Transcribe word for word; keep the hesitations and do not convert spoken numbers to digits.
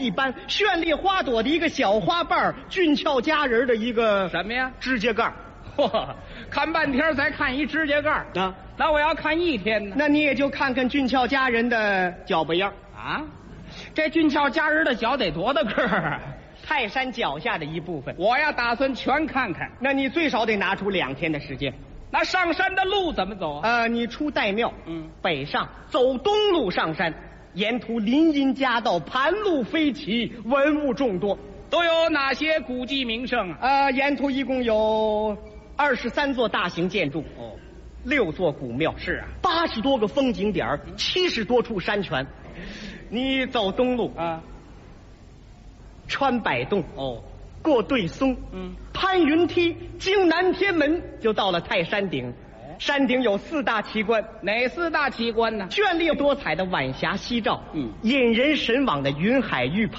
一般，绚丽花朵的一个小花瓣，俊俏佳人的一个什么呀？ 指甲盖。 嚯，看半天才看一指甲盖啊！ 那我要看一天呢？ 那你也就看看俊俏佳人的脚巴样啊！这俊俏佳人的脚得多大个儿啊？ 泰山脚下的一部分。 我呀，打算全看看。 那你最少得拿出两天的时间。 那上山的路怎么走啊？ 呃，你出岱庙， 嗯， 北上，走东路上山，沿途林荫夹道，盘路飞起，文物众多。 都有哪些古迹名胜啊？ 呃，沿途一共有二十三座大型建筑， 哦， 六座古庙， 是啊， 八十多个风景点，七十多处山泉。你走东路啊， 穿百洞， 哦， 过对松， 嗯， 攀云梯，经南天门，就到了泰山顶。山顶有四大奇观， 哪四大奇观呢？ 绚丽多彩的晚霞夕照， 嗯， 引人神往的云海玉